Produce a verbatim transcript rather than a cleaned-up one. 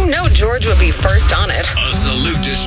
know George would be first on it. A salute to